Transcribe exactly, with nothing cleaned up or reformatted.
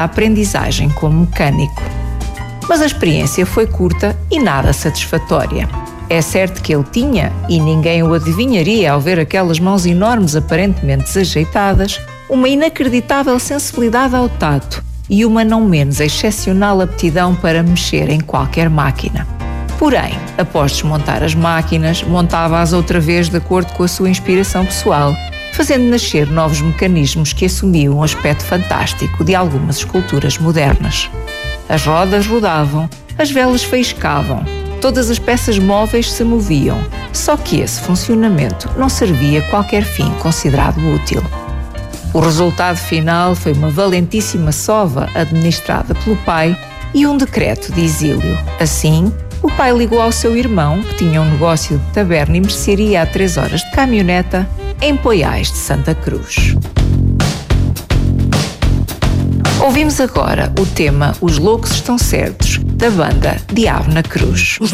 a aprendizagem como mecânico. Mas a experiência foi curta e nada satisfatória. É certo que ele tinha, e ninguém o adivinharia ao ver aquelas mãos enormes aparentemente desajeitadas, uma inacreditável sensibilidade ao tato e uma não menos excepcional aptidão para mexer em qualquer máquina. Porém, após desmontar as máquinas, montava-as outra vez de acordo com a sua inspiração pessoal, fazendo nascer novos mecanismos que assumiam um aspecto fantástico de algumas esculturas modernas. As rodas rodavam, as velas faiscavam, todas as peças móveis se moviam, só que esse funcionamento não servia a qualquer fim considerado útil. O resultado final foi uma valentíssima sova administrada pelo pai e um decreto de exílio. Assim, o pai ligou ao seu irmão, que tinha um negócio de taberna e mercearia a três horas de caminhoneta, em Poiais de Santa Cruz. Ouvimos agora o tema Os Loucos Estão Certos, da banda Diabo na Cruz.